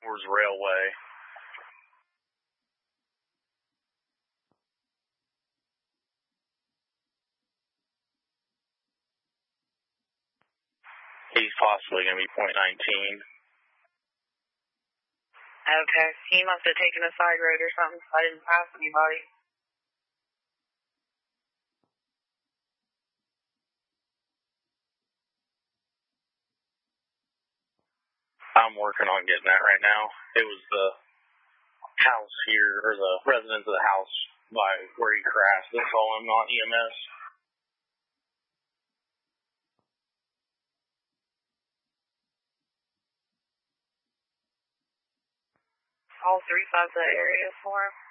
towards Railway. He's possibly going to be .19. Okay, he must have taken a side road or something, so I didn't pass anybody. I'm working on getting that right now. It was the house here, or the residents of the house by where he crashed. That's all I'm not EMS. All 3 sides of the area for him.